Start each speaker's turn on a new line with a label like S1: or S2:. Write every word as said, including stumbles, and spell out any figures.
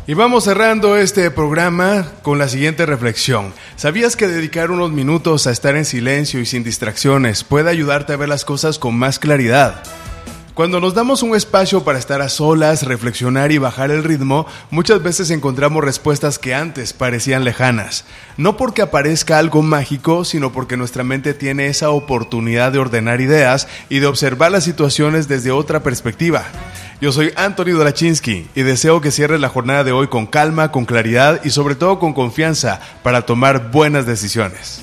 S1: Y vamos cerrando este programa con la siguiente reflexión. ¿Sabías que dedicar unos minutos a estar en silencio y sin distracciones puede ayudarte a ver las cosas con más claridad? Cuando nos damos un espacio para estar a solas, reflexionar y bajar el ritmo, muchas veces encontramos respuestas que antes parecían lejanas. No porque aparezca algo mágico, sino porque nuestra mente tiene esa oportunidad de ordenar ideas y de observar las situaciones desde otra perspectiva. Yo soy Anthony Dolachinsky y deseo que cierres la jornada de hoy con calma, con claridad y sobre todo con confianza para tomar buenas decisiones.